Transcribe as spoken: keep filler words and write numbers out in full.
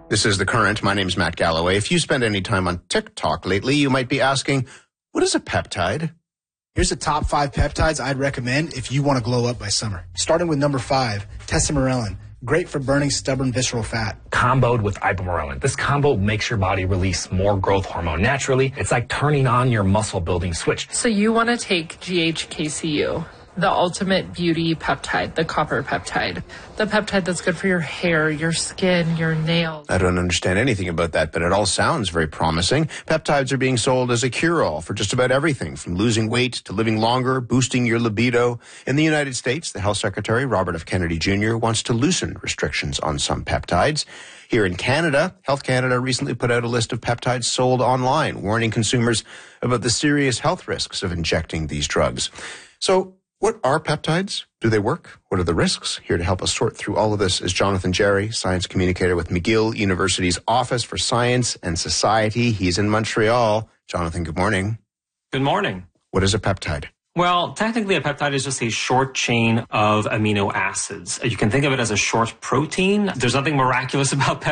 This is The Current. My name's Matt Galloway. If you spend any time on TikTok lately, you might be asking, what is a peptide? Here's the top five peptides I'd recommend if you want to glow up by summer. Starting with number five, tesamorelin. Great for burning stubborn visceral fat. Comboed with ipamorelin. This combo makes your body release more growth hormone naturally. It's like turning on your muscle building switch. So you want to take G H K C U, the ultimate beauty peptide, the copper peptide, the peptide that's good for your hair, your skin, your nails. I don't understand anything about that, but it all sounds very promising. Peptides are being sold as a cure-all for just about everything, from losing weight to living longer, boosting your libido. In the United States, the Health Secretary, Robert F. Kennedy Junior, wants to loosen restrictions on some peptides. Here in Canada, Health Canada recently put out a list of peptides sold online, warning consumers about the serious health risks of injecting these drugs. So, what are peptides? Do they work? What are the risks? Here to help us sort through all of this is Jonathan Jarry, science communicator with McGill University's Office for Science and Society. He's in Montreal. Jonathan, good morning. Good morning. What is a peptide? Well, technically a peptide is just a short chain of amino acids. You can think of it as a short protein. There's nothing miraculous about peptides.